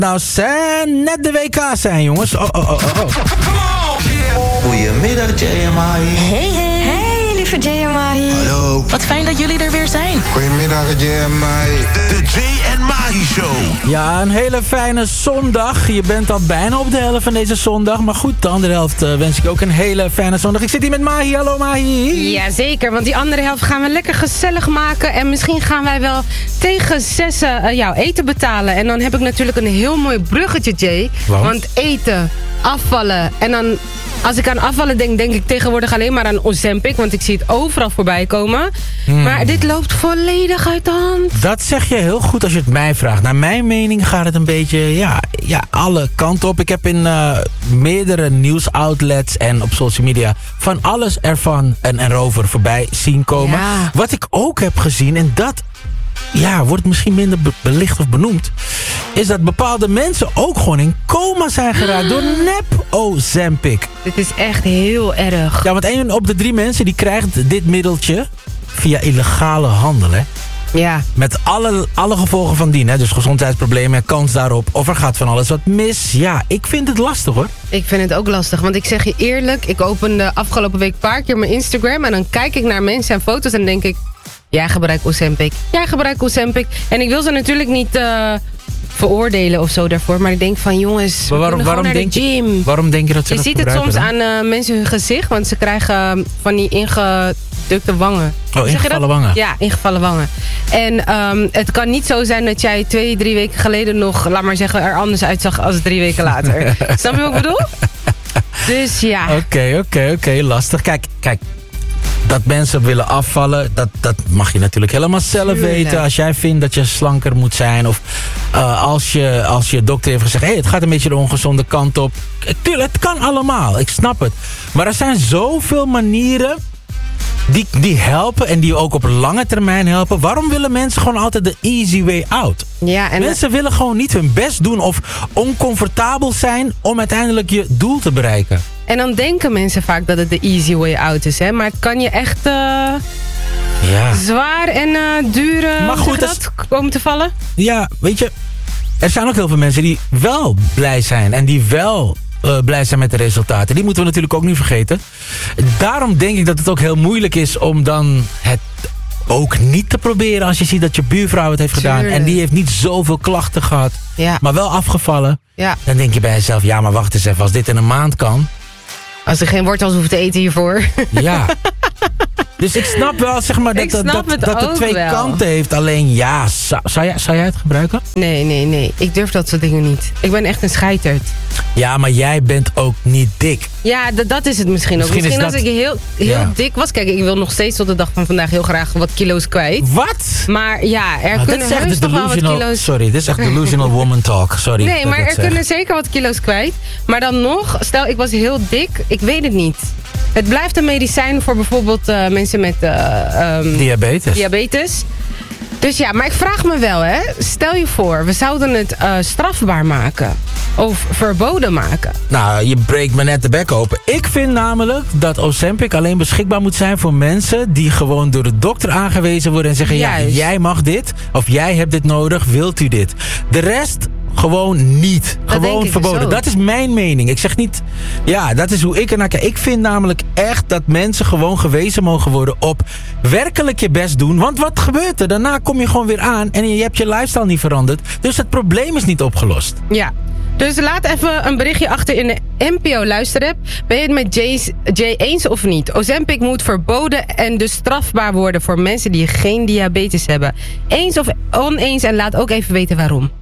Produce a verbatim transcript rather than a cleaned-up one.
nou zijn, net de W K zijn, jongens. Oh, oh, oh, oh. Goedemiddag, J M I. Hey, hey. Hey, lieve J M I. Hallo. Wat fijn dat jullie er weer zijn. Goedemiddag, J M I. De J en Mahi Show. Ja, een hele fijne zondag. Je bent al bijna op de helft van deze zondag. Maar goed, de andere helft uh, wens ik ook een hele fijne zondag. Ik zit hier met Mahi. Hallo, Mahi. Jazeker, want die andere helft gaan we lekker gezellig maken. En misschien gaan wij wel tegen zessen uh, jouw eten betalen. En dan heb ik natuurlijk een heel mooi bruggetje, Jay. Want? Want eten, afvallen en dan... Als ik aan afvallen denk, denk ik tegenwoordig alleen maar aan Ozempic. Want ik zie het overal voorbij komen. Hmm. Maar dit loopt volledig uit de hand. Dat zeg je heel goed als je het mij vraagt. Naar mijn mening gaat het een beetje ja, ja, alle kanten op. Ik heb in uh, meerdere nieuwsoutlets en op social media van alles ervan en erover voorbij zien komen. Ja. Wat ik ook heb gezien, en dat... ja, wordt misschien minder be- belicht of benoemd... is dat bepaalde mensen ook gewoon in coma zijn geraakt... door nep-Ozempic. Dit is echt heel erg. Ja, want één op de drie mensen die krijgt dit middeltje... via illegale handel, hè. Ja. Met alle, alle gevolgen van dien, hè. Dus gezondheidsproblemen, kans daarop... of er gaat van alles wat mis. Ja, ik vind het lastig, hoor. Ik vind het ook lastig, want ik zeg je eerlijk... ik opende afgelopen week een paar keer mijn Instagram... en dan kijk ik naar mensen en foto's en dan denk ik... jij gebruikt Ozempic, jij gebruikt Ozempic. En ik wil ze natuurlijk niet uh, veroordelen of zo daarvoor. Maar ik denk van jongens, maar waarom, we waarom naar denk de gym. Je, waarom denk je dat ze je dat ziet het gebruiken soms dan? aan uh, mensen hun gezicht. Want ze krijgen uh, van die ingedrukte wangen. Oh, ingevallen wangen? Ja, ingevallen wangen. En um, het kan niet zo zijn dat jij twee, drie weken geleden nog... laat maar zeggen, er anders uitzag als drie weken later. Snap je wat ik bedoel? Dus ja. Oké, okay, oké, okay, oké. Okay, lastig. Kijk, kijk. Dat mensen willen afvallen, dat, dat mag je natuurlijk helemaal zelf Tuurlijk. weten. Als jij vindt dat je slanker moet zijn. Of uh, als, je, als je dokter heeft gezegd... hé, hey, het gaat een beetje de ongezonde kant op. Tuurlijk, het kan allemaal. Ik snap het. Maar er zijn zoveel manieren... Die, die helpen en die ook op lange termijn helpen. Waarom willen mensen gewoon altijd de easy way out? Ja, en mensen willen gewoon niet hun best doen of oncomfortabel zijn om uiteindelijk je doel te bereiken. En dan denken mensen vaak dat het de easy way out is, hè? Maar het kan je echt uh, ja. zwaar en uh, duur uh, maar goed, dat komen te vallen. Ja, weet je, er zijn ook heel veel mensen die wel blij zijn en die wel... Uh, blij zijn met de resultaten. Die moeten we natuurlijk ook niet vergeten. Daarom denk ik dat het ook heel moeilijk is om dan het ook niet te proberen als je ziet dat je buurvrouw het heeft gedaan. Tuurlijk. En die heeft niet zoveel klachten gehad, Ja. maar wel afgevallen. Ja. Dan denk je bij jezelf, ja maar wacht eens even, als dit in een maand kan. Als er geen wortels hoeft te eten hiervoor. Ja. Dus ik snap wel zeg maar, dat, Ik dat, snap dat, het dat het ook twee wel. kanten heeft. Alleen ja, zou, zou, jij, zou jij het gebruiken? Nee, nee, nee. Ik durf dat soort dingen niet. Ik ben echt een scheiterd. Ja, maar jij bent ook niet dik. Ja, d- dat is het misschien, Misschien ook. Misschien is als dat- ik heel, heel Ja. dik was. Kijk, ik wil nog steeds tot de dag van vandaag heel graag wat kilo's kwijt. Wat? Maar ja, er Nou, dit kunnen is echt heus de nog wel wat delusional... kilo's... Sorry, dit is echt delusional woman talk. Sorry. Nee, dat ik maar dat er zeg. kunnen zeker wat kilo's kwijt. Maar dan nog, stel ik was heel dik, ik weet het niet. Het blijft een medicijn voor bijvoorbeeld uh, mensen met uh, um, Diabetes. diabetes. Dus ja, maar ik vraag me wel, hè. Stel je voor, we zouden het uh, strafbaar maken. Of verboden maken. Nou, je breekt me net de bek open. Ik vind namelijk dat Ozempic alleen beschikbaar moet zijn voor mensen... die gewoon door de dokter aangewezen worden en zeggen... Juist. ja, jij mag dit, of jij hebt dit nodig, wilt u dit? De rest... gewoon niet. Dat denk Gewoon ik verboden. dus ook. Dat is mijn mening. Ik zeg niet... Ja, dat is hoe ik ernaar kijk. Ik vind namelijk echt dat mensen gewoon gewezen mogen worden op werkelijk je best doen. Want wat gebeurt er? Daarna kom je gewoon weer aan en je hebt je lifestyle niet veranderd. Dus het probleem is niet opgelost. Ja. Dus laat even een berichtje achter in de N P O luisterapp. Ben je het met Jay's, Jay eens of niet? Ozempic moet verboden en dus strafbaar worden voor mensen die geen diabetes hebben. Eens of oneens en laat ook even weten waarom.